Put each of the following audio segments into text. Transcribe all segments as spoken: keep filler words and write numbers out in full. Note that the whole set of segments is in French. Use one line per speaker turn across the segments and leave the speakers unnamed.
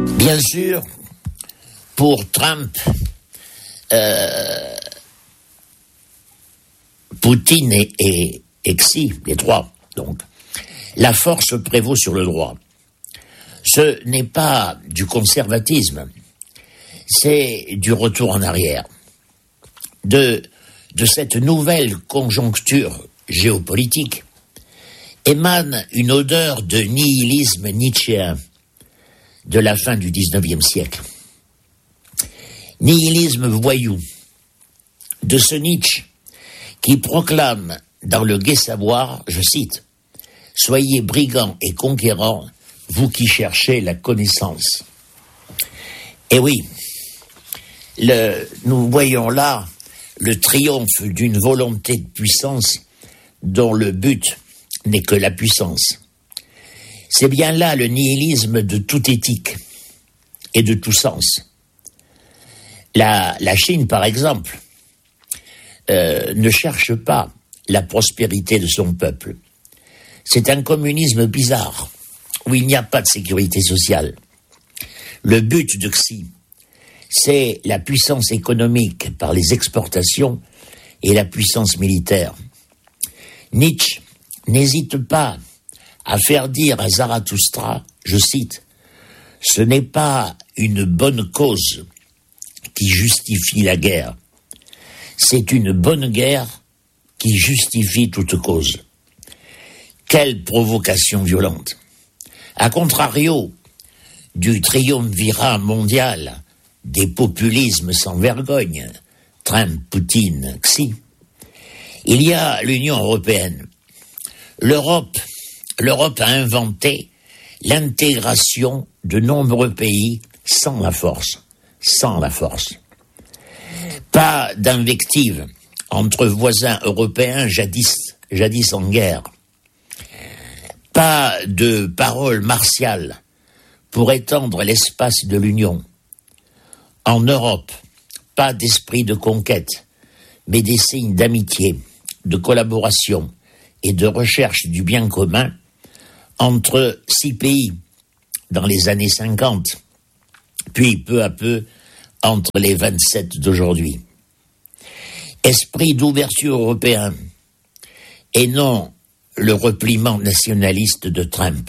Bien sûr, pour Trump, euh, Poutine et, et, et Xi, les trois, donc, la force prévaut sur le droit. Ce n'est pas du conservatisme, c'est du retour en arrière. De, de cette nouvelle conjoncture géopolitique émane une odeur de nihilisme nietzschéen de la fin du dix-neuvième siècle. Nihilisme voyou de ce Nietzsche qui proclame dans le Gai Savoir, je cite, « Soyez brigands et conquérants, vous qui cherchez la connaissance. » Et oui, le, nous voyons là le triomphe d'une volonté de puissance dont le but n'est que la puissance. C'est bien là le nihilisme de toute éthique et de tout sens. La, la Chine, par exemple, euh, ne cherche pas la prospérité de son peuple. C'est un communisme bizarre, où il n'y a pas de sécurité sociale. Le but de Xi, c'est la puissance économique par les exportations et la puissance militaire. Nietzsche n'hésite pas à faire dire à Zarathustra, je cite, « Ce n'est pas une bonne cause qui justifie la guerre, c'est une bonne guerre qui justifie toute cause. » Quelle provocation violente! A contrario du triumvirat mondial des populismes sans vergogne, Trump, Poutine, Xi, il y a l'Union européenne. L'Europe, l'Europe a inventé l'intégration de nombreux pays sans la force, sans la force. Pas d'invective entre voisins européens jadis, jadis en guerre. Pas de paroles martiales pour étendre l'espace de l'Union. En Europe, pas d'esprit de conquête, mais des signes d'amitié, de collaboration et de recherche du bien commun entre six pays dans les années cinquante, puis peu à peu entre les vingt-sept d'aujourd'hui. Esprit d'ouverture européen et non le repliement nationaliste de Trump.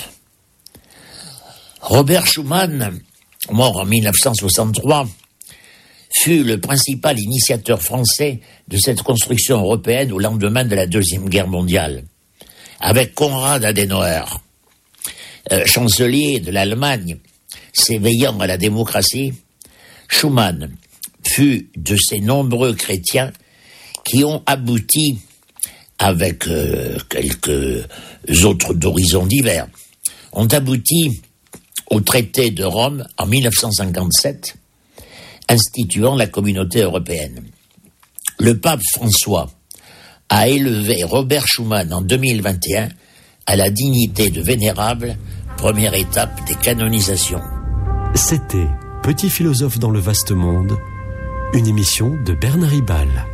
Robert Schuman, mort en mille neuf cent soixante-trois, fut le principal initiateur français de cette construction européenne au lendemain de la Deuxième Guerre mondiale. Avec Konrad Adenauer, euh, chancelier de l'Allemagne, s'éveillant à la démocratie, Schuman fut de ces nombreux chrétiens qui ont abouti, avec euh, quelques autres d'horizons divers, ont abouti au traité de Rome en mille neuf cent cinquante-sept, instituant la communauté européenne. Le pape François a élevé Robert Schuman en deux mille vingt et un à la dignité de vénérable, première étape des canonisations.
C'était Petit philosophe dans le vaste monde, une émission de Bernard Ribal.